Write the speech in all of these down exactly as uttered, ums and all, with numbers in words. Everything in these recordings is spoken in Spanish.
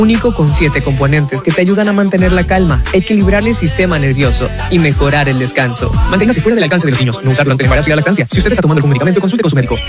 Único con siete componentes que te ayudan a mantener la calma, equilibrar el sistema nervioso y mejorar el descanso. Manténgase fuera del alcance de los niños. No usarlo ante el embarazo y la lactancia. Si usted está tomando algún medicamento, consulte con su médico.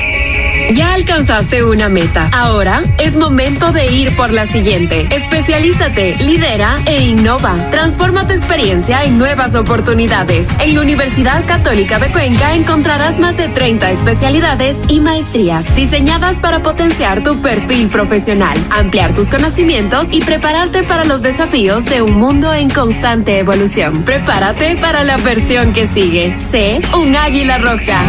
Ya alcanzaste una meta. Ahora es momento de ir por la siguiente. Especialízate, lidera e innova. Transforma tu experiencia en nuevas oportunidades. En la Universidad Católica de Cuenca encontrarás más de treinta especialidades y maestrías diseñadas para potenciar tu perfil profesional, ampliar tus conocimientos y prepararte para los desafíos de un mundo en constante evolución. Prepárate para la versión que sigue. Sé un águila roja.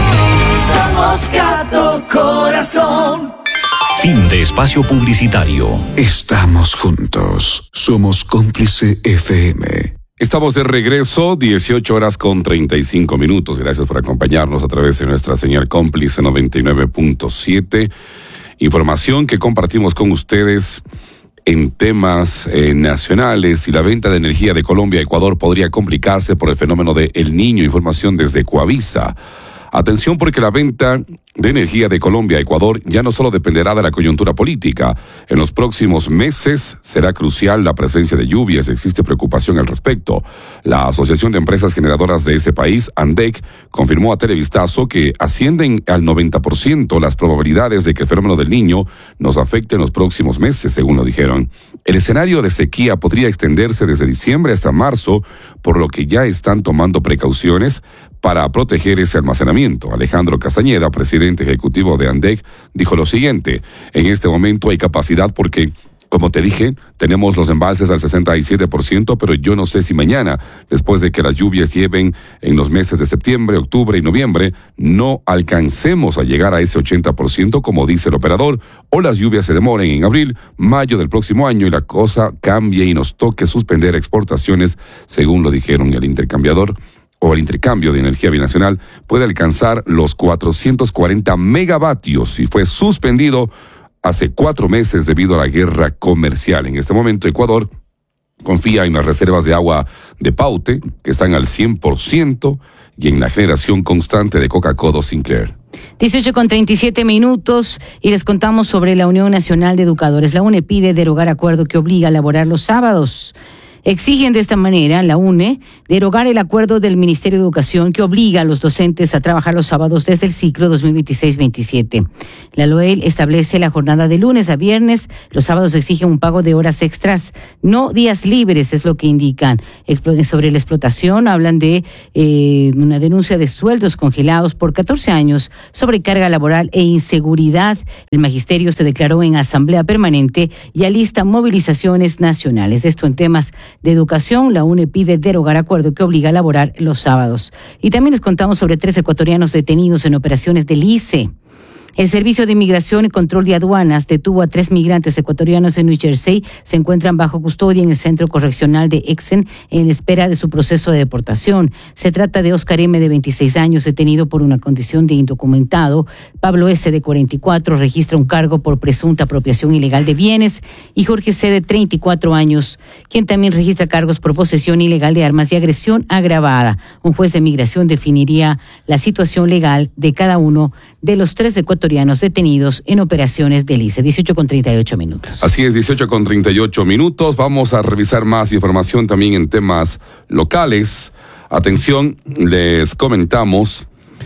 Somos Cato Corazón. Fin de espacio publicitario. Estamos juntos. Somos Cómplice F M. Estamos de regreso, dieciocho horas con treinta y cinco minutos. Gracias por acompañarnos a través de nuestra señal Cómplice noventa y nueve punto siete. Información que compartimos con ustedes en temas eh, nacionales. Y la venta de energía de Colombia a Ecuador podría complicarse por el fenómeno de El Niño. Información desde Coavisa. Atención, porque la venta de energía de Colombia a Ecuador ya no solo dependerá de la coyuntura política. En los próximos meses será crucial la presencia de lluvias. Existe preocupación al respecto. La Asociación de Empresas Generadoras de ese país, ANDEC, confirmó a Televistazo que ascienden al noventa por ciento las probabilidades de que el fenómeno del Niño nos afecte en los próximos meses, según lo dijeron. El escenario de sequía podría extenderse desde diciembre hasta marzo, por lo que ya están tomando precauciones para proteger ese almacenamiento. Alejandro Castañeda, presidente ejecutivo de ANDEC, dijo lo siguiente: en este momento hay capacidad porque, como te dije, tenemos los embalses al sesenta y siete por ciento, pero yo no sé si mañana, después de que las lluvias lleven en los meses de septiembre, octubre y noviembre, no alcancemos a llegar a ese ochenta por ciento, como dice el operador, o las lluvias se demoren en abril, mayo del próximo año y la cosa cambie y nos toque suspender exportaciones, según lo dijeron. El intercambiador o el intercambio de energía binacional puede alcanzar los cuatrocientos cuarenta megavatios y fue suspendido hace cuatro meses debido a la guerra comercial. En este momento, Ecuador confía en las reservas de agua de Paute, que están al cien por ciento, y en la generación constante de Coca-Cola Sinclair. dieciocho con treinta y siete minutos y les contamos sobre la Unión Nacional de Educadores. La U N E pide derogar acuerdo que obliga a laborar los sábados. Exigen de esta manera, la U N E, derogar el acuerdo del Ministerio de Educación que obliga a los docentes a trabajar los sábados desde el ciclo dos mil veintiséis veintisiete. La LOEL establece la jornada de lunes a viernes. Los sábados exigen un pago de horas extras, no días libres, es lo que indican. Sobre la explotación, hablan de eh, una denuncia de sueldos congelados por catorce años, sobrecarga laboral e inseguridad. El magisterio se declaró en asamblea permanente y alista movilizaciones nacionales. Esto en temas de educación. La U N E pide derogar acuerdo que obliga a laborar los sábados. Y también les contamos sobre tres ecuatorianos detenidos en operaciones del I C E. El Servicio de Inmigración y Control de Aduanas detuvo a tres migrantes ecuatorianos en New Jersey. Se encuentran bajo custodia en el Centro Correccional de Exen en espera de su proceso de deportación. Se trata de Oscar M., de veintiséis años, detenido por una condición de indocumentado. Pablo S., de cuarenta y cuatro, registra un cargo por presunta apropiación ilegal de bienes. Y Jorge C., de treinta y cuatro años, quien también registra cargos por posesión ilegal de armas y agresión agravada. Un juez de migración definiría la situación legal de cada uno de los tres ecuatorianos detenidos en operaciones del I C E. dieciocho con treinta y ocho minutos. Así es, dieciocho con treinta y ocho minutos. Vamos a revisar más información también en temas locales. Atención, les comentamos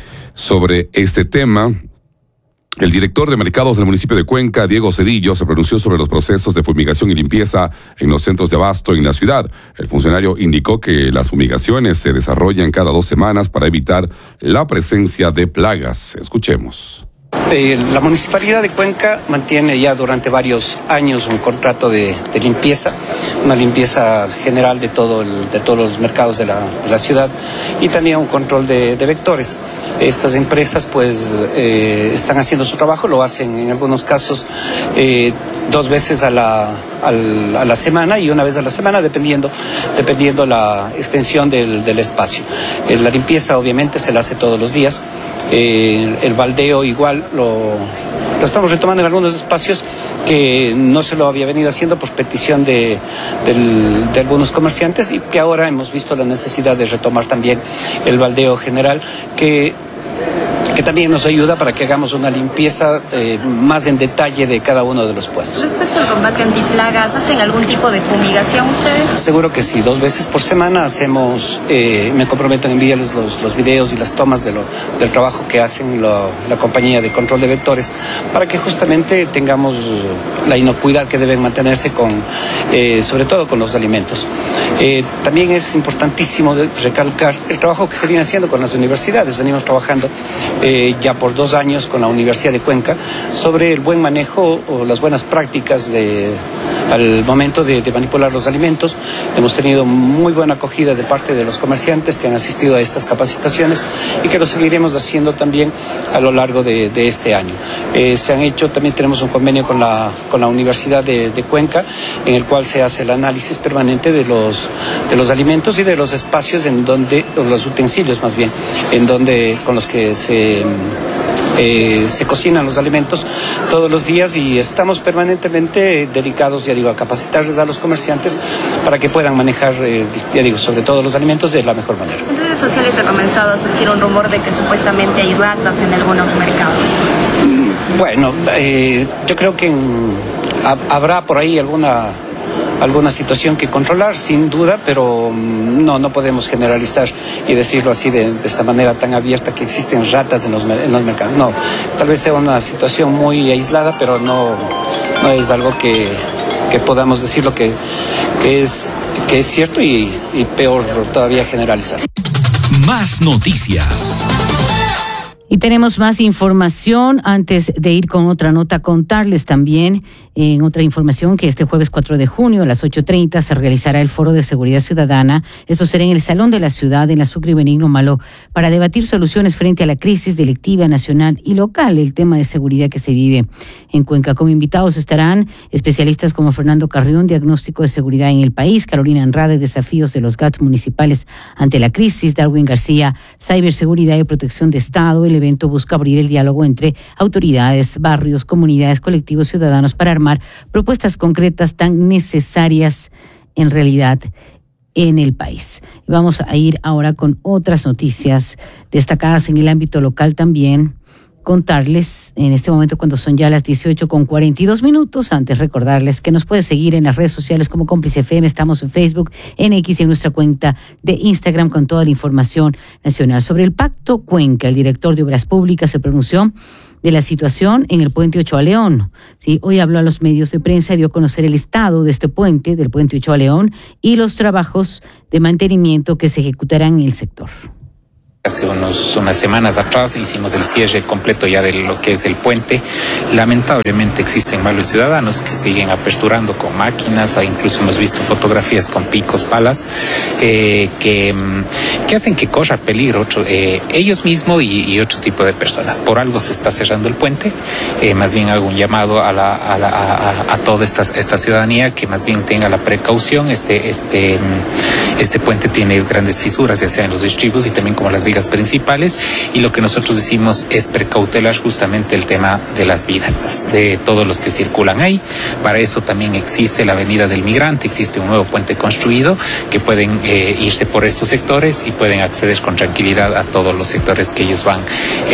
sobre este tema. El director de mercados del municipio de Cuenca, Diego Cedillo, se pronunció sobre los procesos de fumigación y limpieza en los centros de abasto en la ciudad. El funcionario indicó que las fumigaciones se desarrollan cada dos semanas para evitar la presencia de plagas. Escuchemos. Eh, la Municipalidad de Cuenca mantiene ya durante varios años un contrato de, de limpieza, una limpieza general de, todo el, de todos los mercados de la, de la ciudad y también un control de, de vectores. Estas empresas pues eh, están haciendo su trabajo, lo hacen en algunos casos eh, dos veces a la, al, a la semana y una vez a la semana dependiendo, dependiendo la extensión del, del espacio. Eh, la limpieza obviamente se la hace todos los días. Eh, el baldeo igual lo, lo estamos retomando en algunos espacios que no se lo había venido haciendo por petición de, de, de algunos comerciantes y que ahora hemos visto la necesidad de retomar también el baldeo general, que que también nos ayuda para que hagamos una limpieza eh, más en detalle de cada uno de los puestos. Respecto al combate antiplagas, ¿hacen algún tipo de fumigación ustedes? Seguro que sí, dos veces por semana hacemos, eh, me comprometo en enviarles los, los videos y las tomas de lo, del trabajo que hacen lo, la compañía de control de vectores, para que justamente tengamos la inocuidad que deben mantenerse con, eh, sobre todo con los alimentos. Eh, también es importantísimo recalcar el trabajo que se viene haciendo con las universidades. Venimos trabajando eh, ya por dos años con la Universidad de Cuenca sobre el buen manejo o las buenas prácticas de, al momento de, de manipular los alimentos. Hemos tenido muy buena acogida de parte de los comerciantes que han asistido a estas capacitaciones y que lo seguiremos haciendo también a lo largo de, de este año. Eh, se han hecho, también tenemos un convenio con la, con la Universidad de, de Cuenca, en el cual se hace el análisis permanente de los, de los alimentos y de los espacios en donde, o los utensilios más bien, en donde, con los que se... Eh, se cocinan los alimentos todos los días, y estamos permanentemente dedicados, ya digo, a capacitarles a los comerciantes para que puedan manejar, eh, ya digo, sobre todo los alimentos de la mejor manera. En redes sociales ha comenzado a surgir un rumor de que supuestamente hay ratas en algunos mercados. Bueno, eh, yo creo que en, ha, habrá por ahí alguna... alguna situación que controlar, sin duda, pero no, no podemos generalizar y decirlo así de, de esta manera tan abierta, que existen ratas en los, en los mercados. No, tal vez sea una situación muy aislada, pero no, no es algo que, que podamos decir lo que, que, es, que es cierto, y, y peor todavía generalizar. Más noticias. Y tenemos más información. Antes de ir con otra nota, contarles también en otra información que este jueves cuatro de junio a las ocho treinta se realizará el Foro de Seguridad Ciudadana. Esto será en el Salón de la Ciudad, en la Sucre Benigno Malo, para debatir soluciones frente a la crisis delictiva nacional y local, el tema de seguridad que se vive en Cuenca. Como invitados estarán especialistas como Fernando Carrión, diagnóstico de seguridad en el país; Carolina Andrade, desafíos de los G A Ts municipales ante la crisis; Darwin García, ciberseguridad y protección de Estado. El evento busca abrir el diálogo entre autoridades, barrios, comunidades, colectivos ciudadanos para armar propuestas concretas tan necesarias en realidad en el país. Vamos a ir ahora con otras noticias destacadas en el ámbito local también. Contarles en este momento, cuando son ya las dieciocho con cuarenta y dos minutos, antes recordarles que nos puede seguir en las redes sociales como Cómplice F M. Estamos en Facebook, en X y en nuestra cuenta de Instagram con toda la información nacional. Sobre el Pacto Cuenca, el director de Obras Públicas se pronunció de la situación en el puente Ochoa León. Sí, hoy habló a los medios de prensa y dio a conocer el estado de este puente, del puente Ochoa León, y los trabajos de mantenimiento que se ejecutarán en el sector. Hace unos, unas semanas atrás hicimos el cierre completo ya de lo que es el puente. Lamentablemente existen varios ciudadanos que siguen aperturando con máquinas, incluso hemos visto fotografías con picos, palas, eh, que, que hacen que corra peligro otro, eh, ellos mismos y, y otro tipo de personas. Por algo se está cerrando el puente. Eh, más bien hago un llamado a, la, a, la, a, a toda esta, esta ciudadanía que más bien tenga la precaución. Este, este, este puente tiene grandes fisuras, ya sea en los estribos y también como las vigas principales, y lo que nosotros hicimos es precautelar justamente el tema de las vidas de todos los que circulan ahí. Para eso también existe la Avenida del Migrante, existe un nuevo puente construido que pueden eh, irse por estos sectores y pueden acceder con tranquilidad a todos los sectores que ellos van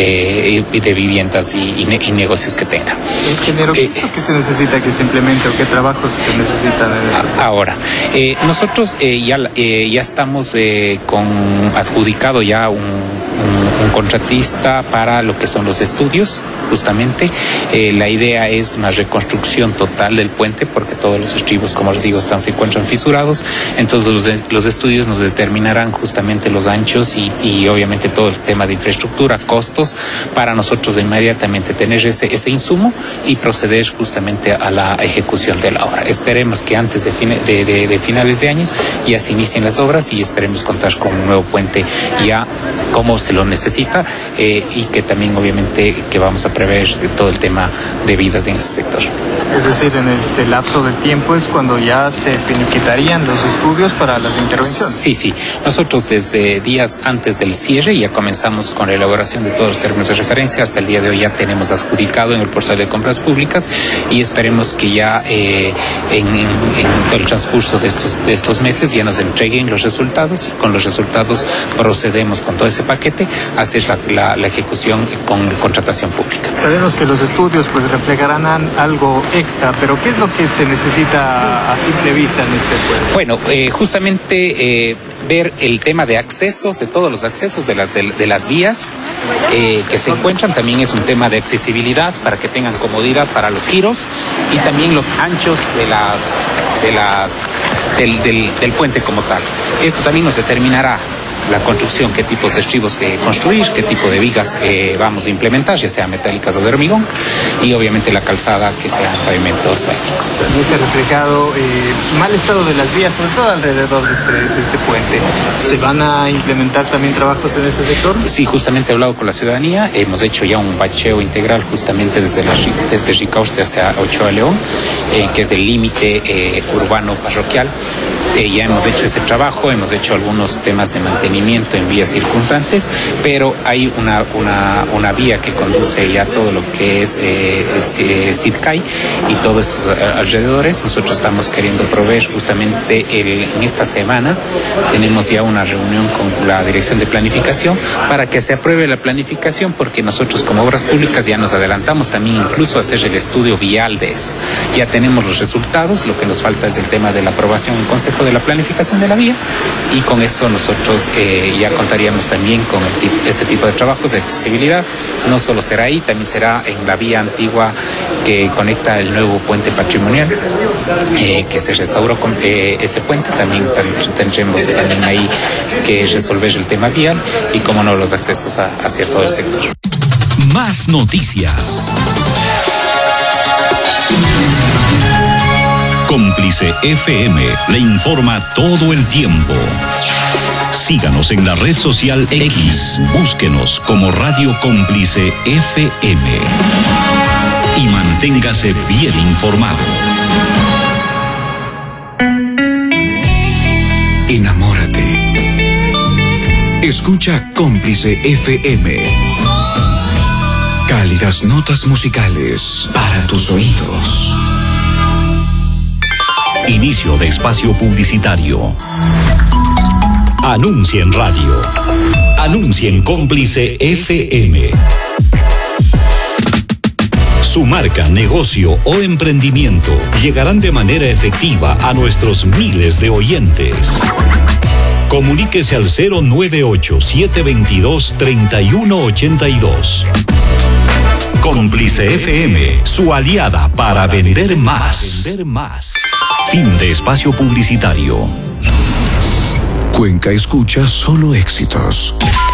eh, de viviendas y, y, ne- y negocios que tengan. Ingeniero, ¿qué eh, es lo que se necesita que se implemente o qué trabajos se necesitan? Ahora, eh, nosotros eh, ya, eh, ya estamos eh, con adjudicado ya un Un, un contratista para lo que son los estudios, justamente. Eh, la idea es una reconstrucción total del puente, porque todos los estribos, como les digo, están, se encuentran fisurados. Entonces los, los estudios nos determinarán justamente los anchos y, y obviamente todo el tema de infraestructura, costos, para nosotros inmediatamente tener ese, ese insumo y proceder justamente a la ejecución de la obra. Esperemos que antes de, fine, de, de, de finales de años ya se inicien las obras y esperemos contar con un nuevo puente ya como se lo necesita, eh, y que también obviamente que vamos a prever de todo el tema de vidas en ese sector. Es decir, en este lapso de tiempo es cuando ya se finiquitarían los estudios para las intervenciones. Sí, sí. Nosotros desde días antes del cierre ya comenzamos con la elaboración de todos los términos de referencia. Hasta el día de hoy ya tenemos adjudicado en el portal de compras públicas y esperemos que ya eh, en, en, en el transcurso de estos, de estos meses ya nos entreguen los resultados, y con los resultados procedemos con todo ese ese paquete, hacer la, la, la ejecución con contratación pública. Sabemos que los estudios pues reflejarán algo extra, pero ¿qué es lo que se necesita a simple vista en este puente? Bueno, eh, justamente eh, ver el tema de accesos, de todos los accesos de, la, de, de las vías eh, que se encuentran. También es un tema de accesibilidad para que tengan comodidad para los giros y también los anchos de las, de las, del, del, del puente como tal. Esto también nos determinará la construcción, qué tipos de estribos que construir, qué tipo de vigas eh, vamos a implementar, ya sea metálicas o de hormigón, y obviamente la calzada que sea pavimento asfáltico. También se ha reflejado eh, mal estado de las vías, sobre todo alrededor de este, de este puente. ¿Se van a implementar también trabajos en ese sector? Sí, justamente he hablado con la ciudadanía, hemos hecho ya un bacheo integral justamente desde, la, desde Ricaurte hacia Ochoa León, eh, que es el límite eh, urbano parroquial. Eh, ya hemos hecho este trabajo, hemos hecho algunos temas de mantenimiento en vías circunstantes, pero hay una, una, una vía que conduce ya todo lo que es, eh, es eh, Sidcay y todos estos alrededores. Nosotros estamos queriendo proveer justamente el, en esta semana, tenemos ya una reunión con la Dirección de Planificación para que se apruebe la planificación, porque nosotros como Obras Públicas ya nos adelantamos también incluso a hacer el estudio vial de eso. Ya tenemos los resultados, lo que nos falta es el tema de la aprobación en Consejo de la Planificación de la vía, y con eso nosotros eh, ya contaríamos también con el tip, este tipo de trabajos de accesibilidad. No solo será ahí, también será en la vía antigua que conecta el nuevo puente patrimonial, eh, que se restauró con eh, ese puente. También tendremos también ahí que resolver el tema vial y, como no, los accesos a, hacia todo el sector. Más noticias. Cómplice F M le informa todo el tiempo. Síganos en la red social X, búsquenos como Radio Cómplice F M y manténgase bien informado. Enamórate. Escucha Cómplice F M. Cálidas notas musicales para tus oídos. Inicio de espacio publicitario. Anuncia en radio. Anuncia en Cómplice F M. Su marca, negocio o emprendimiento llegarán de manera efectiva a nuestros miles de oyentes. Comuníquese al cero nueve ocho, siete dos dos, tres uno ocho dos. Cómplice F M, su aliada para vender más. Vender más. Fin de espacio publicitario. Cuenca escucha solo éxitos.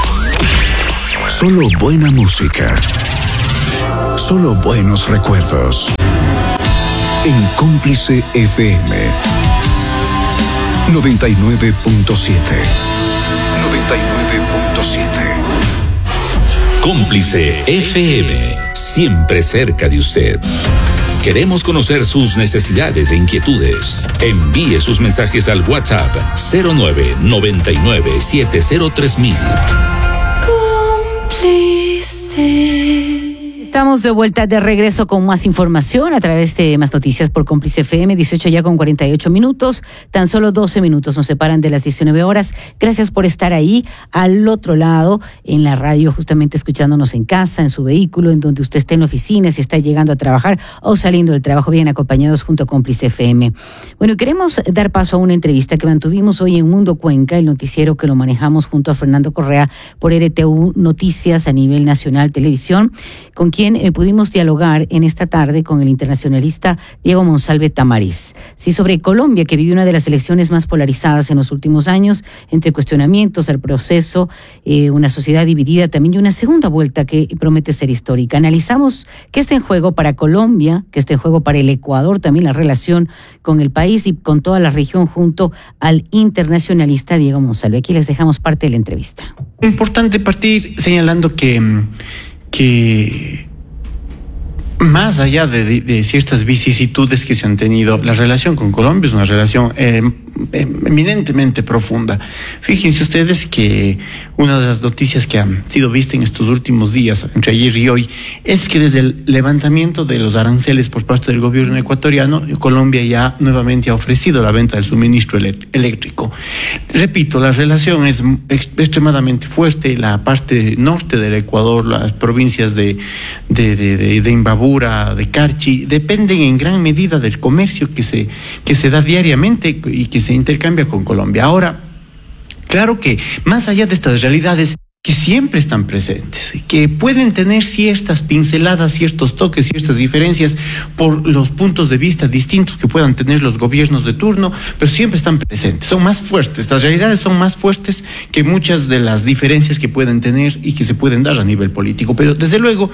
Solo buena música. Solo buenos recuerdos. En Cómplice F M noventa y nueve punto siete. noventa y nueve punto siete. Cómplice F M, siempre cerca de usted. Queremos conocer sus necesidades e inquietudes. Envíe sus mensajes al WhatsApp cero nueve noventa y nueve siete cero tres mil. Cómplice. Estamos de vuelta, de regreso con más información a través de Más Noticias por Cómplice F M, dieciocho ya con cuarenta y ocho minutos, tan solo doce minutos nos separan de las diecinueve horas. Gracias por estar ahí, al otro lado, en la radio, justamente escuchándonos en casa, en su vehículo, en donde usted esté en la oficina, si está llegando a trabajar o saliendo del trabajo, bien acompañados junto a Cómplice F M. Bueno, queremos dar paso a una entrevista que mantuvimos hoy en Mundo Cuenca, el noticiero que lo manejamos junto a Fernando Correa por R T U Noticias a nivel nacional televisión, con quien Eh, pudimos dialogar en esta tarde con el internacionalista Diego Monsalve Tamariz. Sí, sobre Colombia, que vivió una de las elecciones más polarizadas en los últimos años, entre cuestionamientos al proceso, eh, una sociedad dividida también y una segunda vuelta que promete ser histórica. Analizamos qué está en juego para Colombia, qué está en juego para el Ecuador, también la relación con el país y con toda la región junto al internacionalista Diego Monsalve. Aquí les dejamos parte de la entrevista. Importante partir señalando que, que más allá de, de ciertas vicisitudes que se han tenido, la relación con Colombia es una relación eh, eminentemente profunda. Fíjense ustedes que una de las noticias que han sido vistas en estos últimos días, entre ayer y hoy, es que desde el levantamiento de los aranceles por parte del gobierno ecuatoriano, Colombia ya nuevamente ha ofrecido la venta del suministro eléctrico. Repito, la relación es extremadamente fuerte. La parte norte del Ecuador, las provincias de, de, de, de, de Imbabura, de Carchi, dependen en gran medida del comercio que se, que se da diariamente y que se intercambia con Colombia. Ahora, claro que más allá de estas realidades que siempre están presentes, que pueden tener ciertas pinceladas, ciertos toques, ciertas diferencias por los puntos de vista distintos que puedan tener los gobiernos de turno, pero siempre están presentes, son más fuertes, estas realidades son más fuertes que muchas de las diferencias que pueden tener y que se pueden dar a nivel político. Pero desde luego,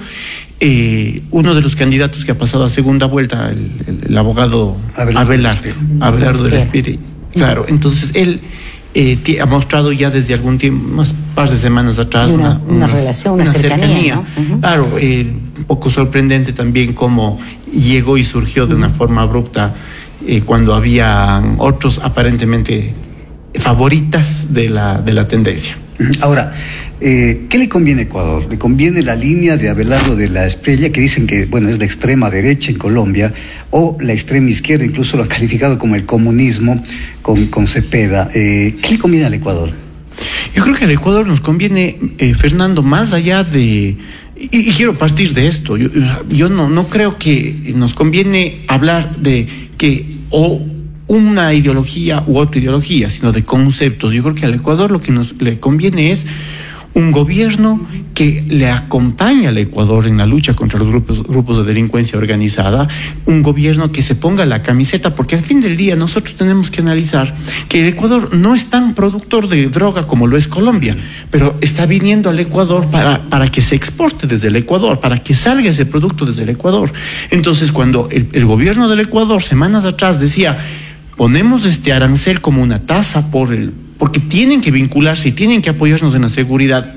eh, uno de los candidatos que ha pasado a segunda vuelta, el, el, el abogado Abelardo, Abelardo del Espíritu, claro, entonces él Eh, ha mostrado ya desde algún tiempo, unas par de semanas atrás, una, una, una relación, una, una cercanía. cercanía. ¿No? Uh-huh. Claro, eh, un poco sorprendente también cómo llegó y surgió de una forma abrupta eh, cuando había otros aparentemente favoritas de la, de la tendencia. Ahora, eh, ¿qué le conviene a Ecuador? ¿Le conviene la línea de Abelardo de la Espriella, que dicen que, bueno, es la extrema derecha en Colombia, o la extrema izquierda, incluso lo han calificado como el comunismo con, con Cepeda? Eh, ¿Qué le conviene al Ecuador? Yo creo que al Ecuador nos conviene, eh, Fernando, más allá de... Y, y quiero partir de esto. Yo, yo no, no creo que nos conviene hablar de que o una ideología u otra ideología, sino de conceptos. Yo creo que al Ecuador lo que nos le conviene es un gobierno que le acompañe al Ecuador en la lucha contra los grupos, grupos de delincuencia organizada, un gobierno que se ponga la camiseta, porque al fin del día nosotros tenemos que analizar que el Ecuador no es tan productor de droga como lo es Colombia, pero está viniendo al Ecuador para, para que se exporte desde el Ecuador, para que salga ese producto desde el Ecuador. Entonces, cuando el, el gobierno del Ecuador semanas atrás decía, ponemos este arancel como una tasa por el porque tienen que vincularse y tienen que apoyarnos en la seguridad,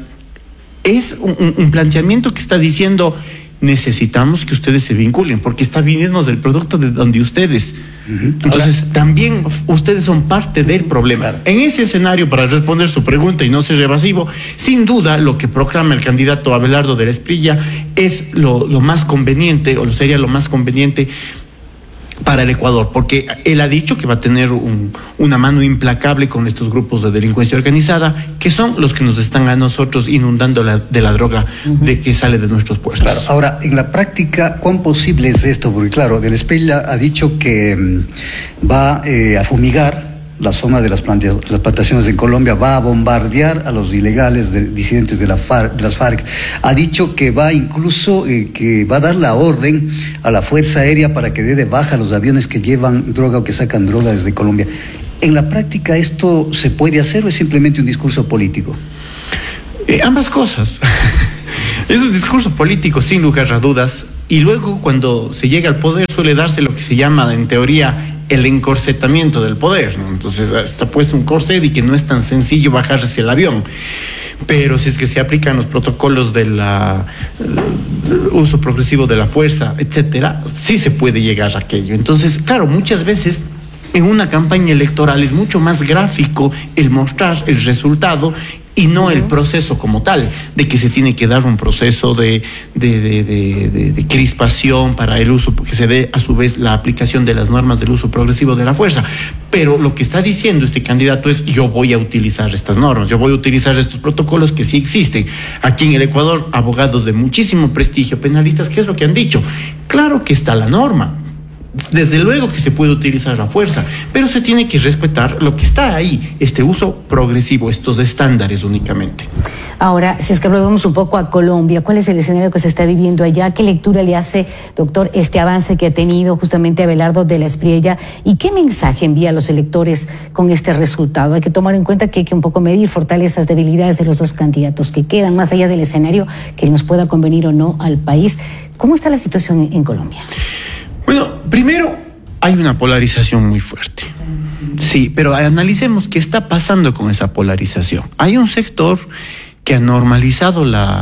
es un, un planteamiento que está diciendo, necesitamos que ustedes se vinculen, porque está viniendo del producto de donde ustedes. Uh-huh. Entonces, ahora, también ustedes son parte del problema. Claro. En ese escenario, para responder su pregunta y no ser evasivo, sin duda lo que proclama el candidato Abelardo de la Espriella es lo, lo más conveniente, o sería lo más conveniente para el Ecuador, porque él ha dicho que va a tener un, una mano implacable con estos grupos de delincuencia organizada, que son los que nos están a nosotros inundando la, de la droga uh-huh. de que sale de nuestros puertos. Claro. Ahora, en la práctica, ¿cuán posible es esto? Porque claro, de la Espriella ha dicho que mmm, va eh, a fumigar la zona de las, plante- las plantaciones en Colombia, va a bombardear a los ilegales de, disidentes de, la FARC, de las FARC. Ha dicho que va incluso eh, que va a dar la orden a la Fuerza Aérea para que dé de baja a los aviones que llevan droga o que sacan droga desde Colombia. ¿En la práctica esto se puede hacer o es simplemente un discurso político? Eh, ambas cosas. Es un discurso político sin lugar a dudas, y luego cuando se llega al poder suele darse lo que se llama en teoría el encorsetamiento del poder, ¿no? Entonces está puesto un corset y que no es tan sencillo bajarse el avión. Pero si es que se aplican los protocolos del uso progresivo de la fuerza, etcétera, sí se puede llegar a aquello. Entonces, claro, muchas veces en una campaña electoral es mucho más gráfico el mostrar el resultado y no el proceso como tal, de que se tiene que dar un proceso de, de, de, de, de, de crispación para el uso, porque se dé a su vez la aplicación de las normas del uso progresivo de la fuerza. Pero lo que está diciendo este candidato es, yo voy a utilizar estas normas, yo voy a utilizar estos protocolos que sí existen. Aquí en el Ecuador, abogados de muchísimo prestigio, penalistas, ¿qué es lo que han dicho? Claro que está la norma. Desde luego que se puede utilizar la fuerza, pero se tiene que respetar lo que está ahí, este uso progresivo, estos estándares únicamente. Ahora, si es que volvemos un poco a Colombia, ¿cuál es el escenario que se está viviendo allá? ¿Qué lectura le hace, doctor, este avance que ha tenido justamente Abelardo de la Espriella? ¿Y qué mensaje envía a los electores con este resultado? Hay que tomar en cuenta que hay que un poco medir fortalezas, debilidades de los dos candidatos que quedan, más allá del escenario que nos pueda convenir o no al país. ¿Cómo está la situación en, en Colombia? Bueno, primero hay una polarización muy fuerte. Sí, pero analicemos qué está pasando con esa polarización. Hay un sector que ha normalizado la,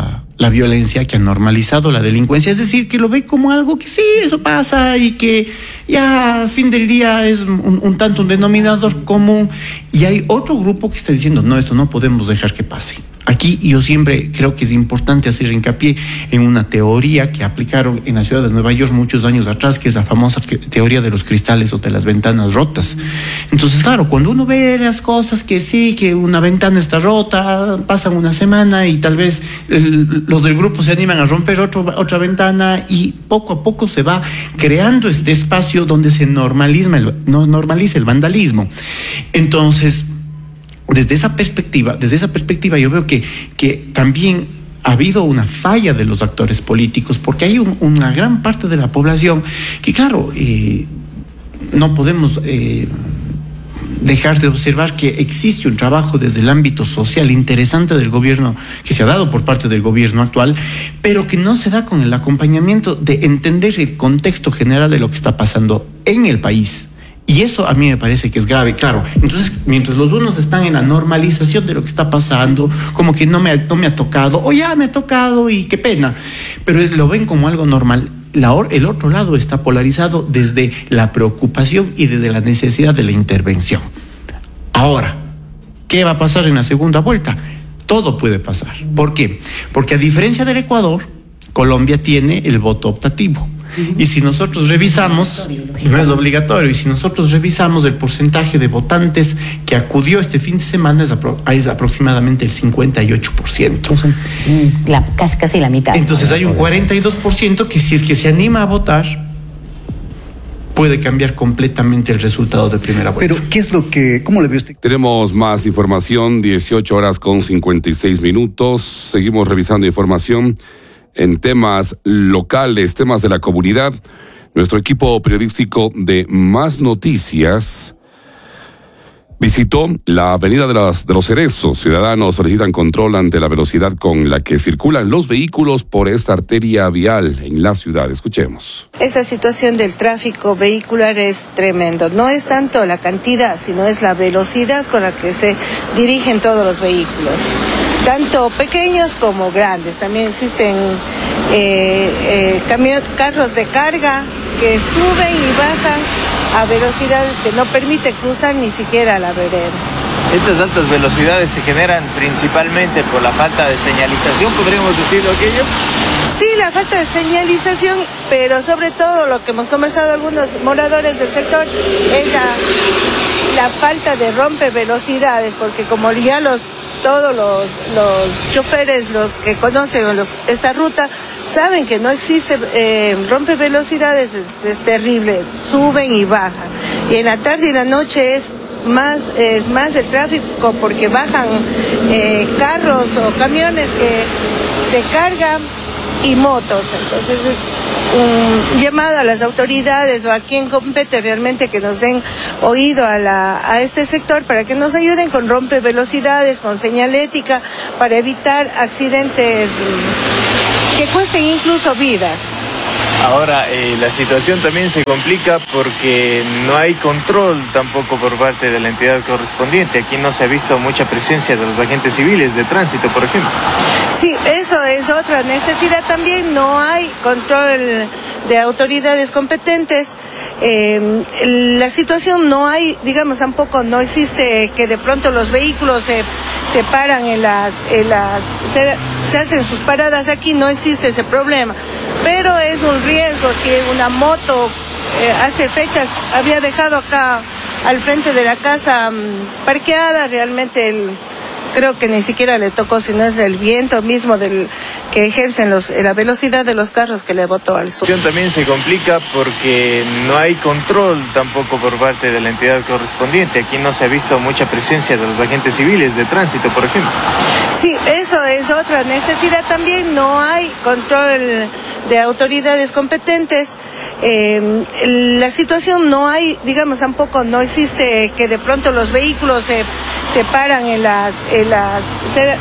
la violencia, que ha normalizado la delincuencia, es decir, que lo ve como algo que sí, eso pasa y que ya al fin del día es un, un tanto un denominador común. Y hay otro grupo que está diciendo, no, esto no podemos dejar que pase. Aquí yo siempre creo que es importante hacer hincapié en una teoría que aplicaron en la ciudad de Nueva York muchos años atrás, que es la famosa teoría de los cristales o de las ventanas rotas. Entonces, claro, cuando uno ve las cosas que sí, que una ventana está rota, pasan una semana y tal vez el, los del grupo se animan a romper otro, otra ventana y poco a poco se va creando este espacio donde se normaliza el, no, normaliza el vandalismo. Entonces, Desde esa perspectiva, desde esa perspectiva yo veo que, que también ha habido una falla de los actores políticos, porque hay un, una gran parte de la población que, claro, eh, no podemos eh, dejar de observar que existe un trabajo desde el ámbito social interesante del gobierno, que se ha dado por parte del gobierno actual, pero que no se da con el acompañamiento de entender el contexto general de lo que está pasando en el país. Y eso a mí me parece que es grave, claro. Entonces, mientras los unos están en la normalización de lo que está pasando, como que no me, no me ha tocado, o ya me ha tocado y qué pena, pero lo ven como algo normal. La, el otro lado está polarizado desde la preocupación y desde la necesidad de la intervención. Ahora, ¿qué va a pasar en la segunda vuelta? Todo puede pasar. ¿Por qué? Porque a diferencia del Ecuador, Colombia tiene el voto optativo. Y si nosotros revisamos, no es obligatorio, y si nosotros revisamos el porcentaje de votantes que acudió este fin de semana es, apro es aproximadamente el cincuenta y ocho por ciento. Es un, la, casi, casi la mitad. Entonces hay un cuarenta y dos por ciento que si es que se anima a votar, puede cambiar completamente el resultado de primera vuelta. Pero, ¿qué es lo que, cómo le ve usted? Tenemos más información, dieciocho horas con cincuenta y seis minutos. Seguimos revisando información en temas locales, temas de la comunidad. Nuestro equipo periodístico de Más Noticias visitó la avenida de, las, de los Cerezos. Ciudadanos solicitan control ante la velocidad con la que circulan los vehículos por esta arteria vial en la ciudad. Escuchemos. Esta situación del tráfico vehicular es tremendo. No es tanto la cantidad, sino es la velocidad con la que se dirigen todos los vehículos, tanto pequeños como grandes. También existen eh, eh, camión, carros de carga que suben y bajan a velocidad que no permite cruzar ni siquiera la vereda. Estas altas velocidades se generan principalmente por la falta de señalización, ¿podríamos decirlo aquello? Sí, la falta de señalización, pero sobre todo lo que hemos conversado algunos moradores del sector es la, la falta de rompevelocidades, porque como ya los todos los, los choferes, los que conocen los, esta ruta, saben que no existe eh, rompevelocidades, es, es terrible, suben y bajan. Y en la tarde y la noche es más, es más el tráfico porque bajan eh, carros o camiones que, de carga y motos. Entonces es un llamado a las autoridades o a quien compete realmente que nos den oído a, la, a este sector para que nos ayuden con rompevelocidades, con señalética, para evitar accidentes que cuesten incluso vidas. Ahora, eh, la situación también se complica porque no hay control tampoco por parte de la entidad correspondiente. Aquí no se ha visto mucha presencia de los agentes civiles de tránsito, por ejemplo. Sí, eso es otra necesidad también. No hay control de autoridades competentes. Eh, la situación no hay, digamos, tampoco no existe que de pronto los vehículos se, se paran en las, en las se, se hacen sus paradas aquí, no existe ese problema. Pero es un riesgo si una moto eh, hace fechas había dejado acá al frente de la casa um, parqueada, realmente el, creo que ni siquiera le tocó, sino es el viento mismo del que ejercen los, la velocidad de los carros que le botó al sur. La situación también se complica porque no hay control tampoco por parte de la entidad correspondiente. Aquí no se ha visto mucha presencia de los agentes civiles de tránsito, por ejemplo. Sí, eso es otra necesidad también. No hay control de autoridades competentes. Eh, la situación no hay, digamos, tampoco no existe que de pronto los vehículos se, se paran en las, en las se,